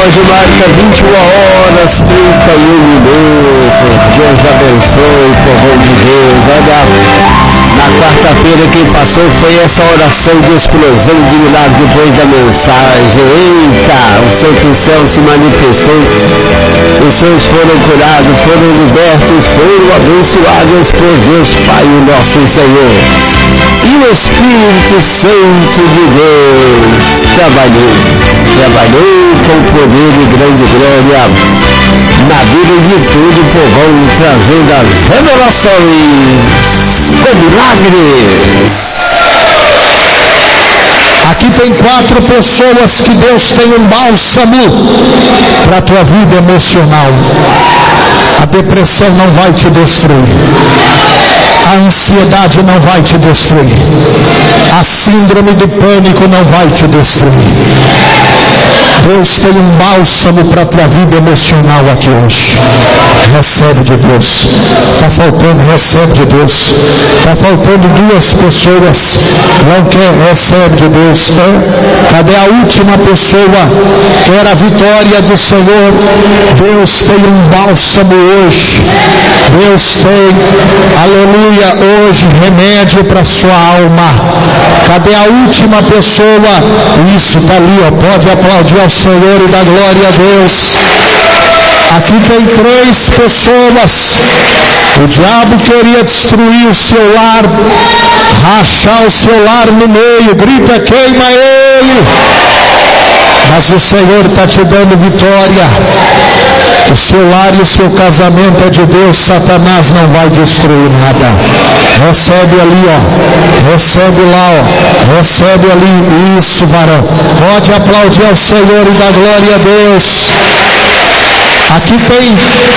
relógio marca 21h31. Deus abençoe, povão de Deus. Olha, na quarta-feira quem passou foi essa oração de explosão de milagre depois da mensagem. Eita, o Santo Céu se manifestou, pessoas foram curadas, foram libertas, foram abençoadas por Deus Pai, o nosso Senhor. E o Espírito Santo de Deus trabalhou com poder e grande glória na vida de todo o povão, trazendo as revelações com milagres. Aqui tem 4 pessoas que Deus tem um bálsamo para a tua vida emocional. A depressão não vai te destruir. A ansiedade não vai te destruir. A síndrome do pânico não vai te destruir. Deus tem um bálsamo para a tua vida emocional aqui hoje. Recebe de Deus. Está faltando, recebe de Deus. Está faltando 2 pessoas. Não quer, recebe de Deus. Cadê a última pessoa? Quer a vitória do Senhor. Deus tem um bálsamo hoje. Deus tem, aleluia, hoje remédio para sua alma. Cadê a última pessoa? Isso, está ali, ó. Pode aplaudir ao Senhor e dar glória a Deus. Aqui tem 3 pessoas. O diabo queria destruir o seu lar, rachar o seu lar no meio. Grita, queima ele. Mas o Senhor está te dando vitória. O seu lar e o seu casamento é de Deus. Satanás não vai destruir nada. Recebe ali, ó. Recebe lá, ó. Recebe ali. Isso, varão. Pode aplaudir ao Senhor e dar glória a Deus. Aqui tem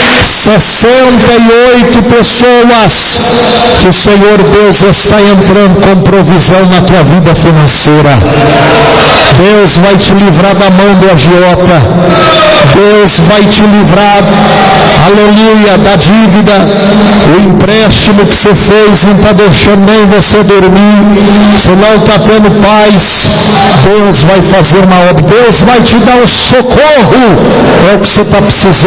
68 pessoas que o Senhor Deus está entrando com provisão na tua vida financeira. Deus vai te livrar da mão do agiota. Deus vai te livrar, aleluia, da dívida. O empréstimo que você fez não está deixando nem você dormir. Você não está tendo paz. Deus vai fazer uma obra. Deus vai te dar um socorro. É o que você está precisando.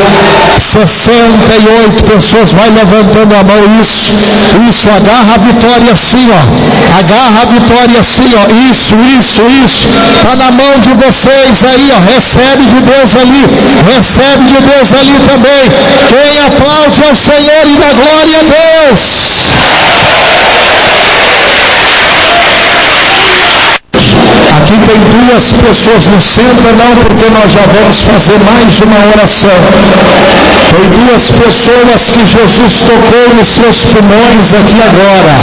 68 pessoas, vai levantando a mão, isso, agarra a vitória assim, ó, agarra a vitória assim, ó, isso, está na mão de vocês aí, ó, recebe de Deus ali também. Quem aplaude ao Senhor e dá glória a Deus. Aqui tem 2 pessoas, não senta não, porque nós já vamos fazer mais uma oração. Tem 2 pessoas que Jesus tocou nos seus pulmões aqui agora.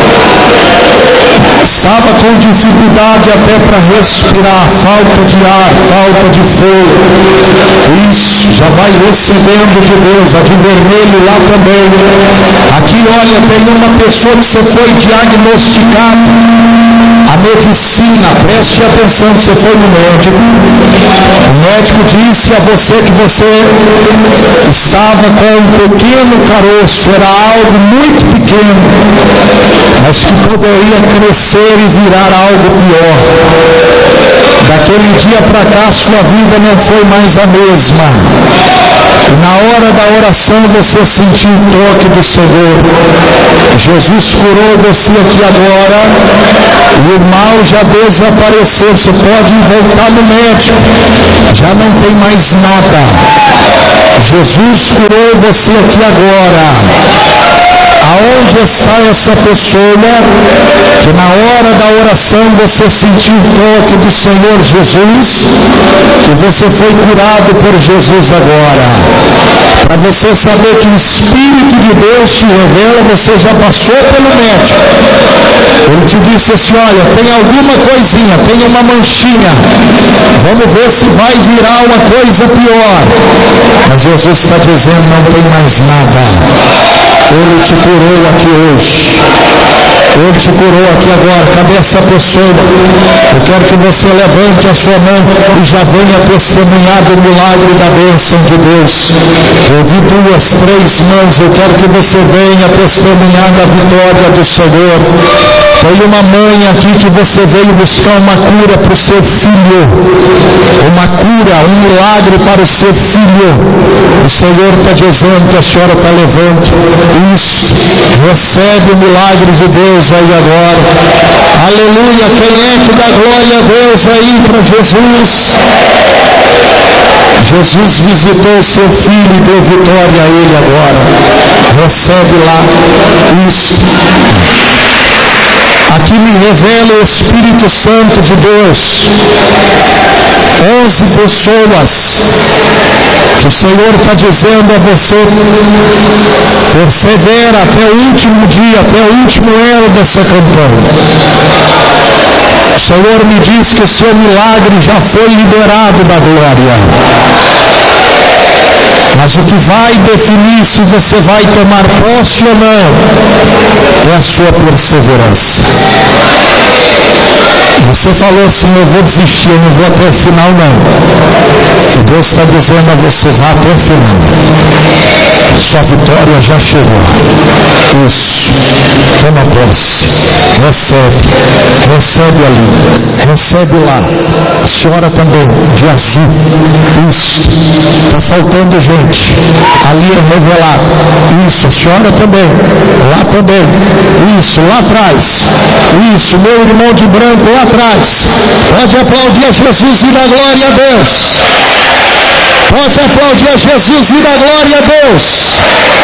Estava com dificuldade até para respirar, falta de ar, falta de fogo. Isso, já vai recebendo de Deus, a de vermelho lá também. Aqui, olha, tem uma pessoa que você foi diagnosticado. A medicina, preste atenção, você foi no médico. O médico disse a você que você estava com um pequeno caroço, era algo muito pequeno, mas que poderia crescer e virar algo pior. Daquele dia para cá, sua vida não foi mais a mesma. Na hora da oração você sentiu o toque do Senhor. Jesus curou você aqui agora e o mal já desapareceu. Você pode voltar no médico, já não tem mais nada. Jesus curou você aqui agora. Aonde está essa pessoa que na hora da oração você sentiu o toque do Senhor Jesus e você foi curado por Jesus agora? Para você saber que o Espírito de Deus te revela, você já passou pelo médico. Ele te disse assim, olha, tem alguma coisinha, tem uma manchinha, vamos ver se vai virar uma coisa pior. Mas Jesus está dizendo, não tem mais nada. Ele te curou. curou aqui hoje. Ele te curou aqui agora. Cadê essa pessoa? Eu quero que você levante a sua mão e já venha testemunhar do milagre da bênção de Deus. Eu vi 2, 3 mãos. Eu quero que você venha testemunhar da vitória do Senhor. Tem uma mãe aqui que você veio buscar uma cura para o seu filho. Uma cura, um milagre para o seu filho. O Senhor está dizendo que a senhora está levando isso. Recebe o milagre de Deus aí agora. Aleluia. Quem é que dá glória a Deus aí para Jesus? Jesus visitou seu filho e deu vitória a ele agora. Recebe lá isso. Aqui me revela o Espírito Santo de Deus. 11 pessoas que o Senhor está dizendo a você: persevera até o último dia, até o último ano dessa campanha. O Senhor me diz que o seu milagre já foi liberado da glória. Mas o que vai definir se você vai tomar posse ou não é a sua perseverança. Você falou assim: eu vou desistir, eu não vou até o final não. Deus está dizendo a você: vá até o final. Sua vitória já chegou. Isso. Toma posse. Recebe ali. Recebe lá. A senhora também, de azul. Isso. Está faltando gente. Ali é revelado. Isso. A senhora também. Lá também. Isso. Lá atrás. Isso. Meu irmão de branco lá atrás. Pode aplaudir a Jesus e dar glória a Deus. Pode aplaudir a Jesus e dar glória a Deus.